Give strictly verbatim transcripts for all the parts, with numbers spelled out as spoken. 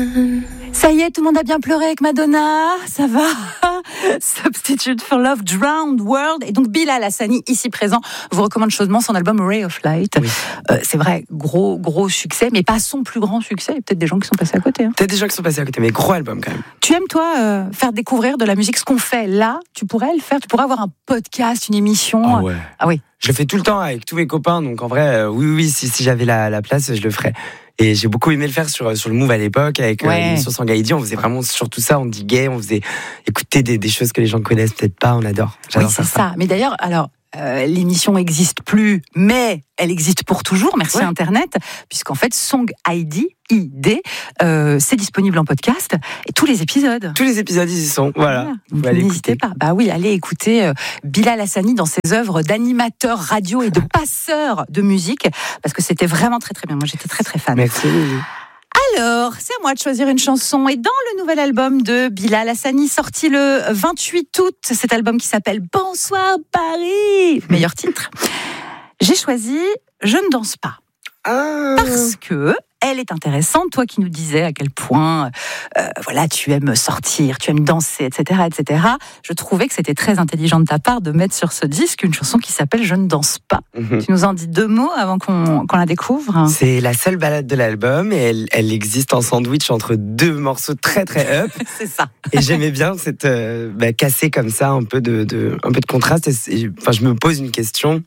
Ça y est, tout le monde a bien pleuré avec Madonna, ça va. Substitute for Love, Drowned World. Et donc Bilal Hassani, ici présent, vous recommande chaudement son album Ray of Light. Oui. Euh, c'est vrai, gros gros succès, mais pas son plus grand succès. Il y a peut-être des gens qui sont passés à côté. Hein. Peut-être des gens qui sont passés à côté, mais gros album quand même. Tu aimes toi euh, faire découvrir de la musique, ce qu'on fait là, tu pourrais le faire, tu pourrais avoir un podcast, une émission. Ah ouais. Ah oui. Je le fais tout le temps avec tous mes copains, donc en vrai, euh, oui, oui, si, si j'avais la, la place, je le ferais. Et j'ai beaucoup aimé le faire sur, sur le Move à l'époque, avec ouais. euh, l'émission Sangaïdi. On faisait vraiment surtout ça, on diguait, on faisait écouter des, des choses que les gens connaissent peut-être pas, on adore. J'adore oui, c'est ça. ça. Mais d'ailleurs, alors, euh, l'émission n'existe plus, mais elle existe pour toujours, merci ouais. Internet, puisqu'en fait, Song I D, I D, euh, c'est disponible en podcast, et tous les épisodes. Tous les épisodes, ils y sont, voilà. voilà. N'hésitez pas. Bah oui, allez écouter euh, Bilal Hassani dans ses œuvres d'animateur radio et de passeur de musique, parce que c'était vraiment très très bien. Moi, j'étais très très fan. Merci. Alors, c'est à moi de choisir une chanson. Et dans le nouvel album de Bilal Hassani, sorti le vingt-huit août, cet album qui s'appelle Bonsoir Paris, meilleur titre, j'ai choisi Je ne danse pas. Ah. Parce que elle est intéressante, toi qui nous disais à quel point euh, voilà, tu aimes sortir, tu aimes danser, et cetera, et cetera. Je trouvais que c'était très intelligent de ta part de mettre sur ce disque une chanson qui s'appelle Je ne danse pas. Mm-hmm. Tu nous en dis deux mots avant qu'on, qu'on la découvre. C'est la seule balade de l'album et elle, elle existe en sandwich entre deux morceaux très très up. C'est ça. Et j'aimais bien cette euh, bah, casser comme ça un peu de, de un peu de contraste. Et, et, enfin, je me pose une question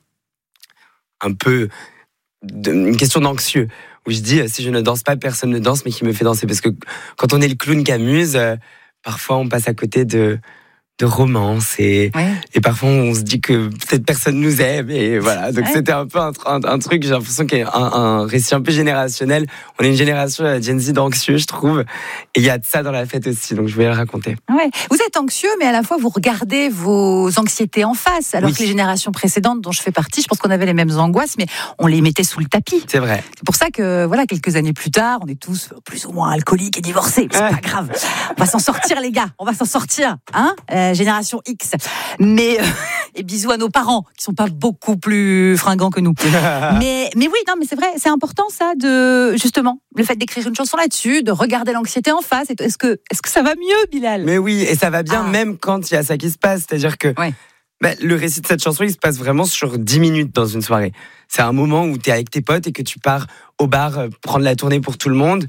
un peu de, une question d'anxieux. Où je dis, si je ne danse pas, personne ne danse, mais qui me fait danser. Parce que quand on est le clown qui amuse, euh, parfois on passe à côté de, de romance et, ouais. et parfois on se dit que peut-être personne nous aime. Et voilà, donc ouais. c'était un peu un, un, un truc, j'ai l'impression qu'il y a un, un récit un peu générationnel. On est une génération Gen Z d'anxieux, je trouve. Et il y a de ça dans la fête aussi, donc je voulais le raconter. Ouais. Vous êtes anxieux, mais à la fois vous regardez vos anxiétés en face. Alors oui. que les générations précédentes dont je fais partie, je pense qu'on avait les mêmes angoisses, mais on les mettait sous le tapis. C'est vrai. C'est pour ça que, voilà, quelques années plus tard, on est tous plus ou moins alcooliques et divorcés. C'est ouais. pas grave. On va s'en sortir, les gars. On va s'en sortir, hein, euh, génération X. Mais euh, et bisous à nos parents qui sont pas beaucoup plus fringants que nous. mais mais oui, non, mais c'est vrai, c'est important ça de justement le fait d'écrire une chanson là-dessus, de regarder l'anxiété en face. Est-ce que est-ce que ça va mieux, Bilal ? Mais oui, et ça va bien ah. même quand il y a ça qui se passe. C'est-à-dire que ouais. bah, le récit de cette chanson, il se passe vraiment sur dix minutes dans une soirée. C'est un moment où tu es avec tes potes et que tu pars au bar euh, prendre la tournée pour tout le monde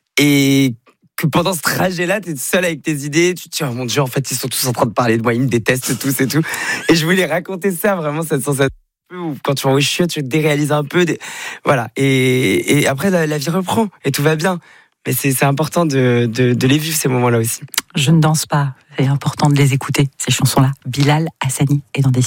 et que pendant ce trajet-là, t'es seul avec tes idées, tu te dis, oh mon Dieu, en fait, ils sont tous en train de parler de moi, ils me détestent tous et tout. Et je voulais raconter ça, vraiment, cette sensation où quand tu vas au chiot, tu te déréalises un peu. Des... Voilà. Et, et après, la, la vie reprend et tout va bien. Mais c'est, c'est important de, de, de les vivre, ces moments-là aussi. Je ne danse pas. C'est important de les écouter, ces chansons-là. Bilal Hassani est dans des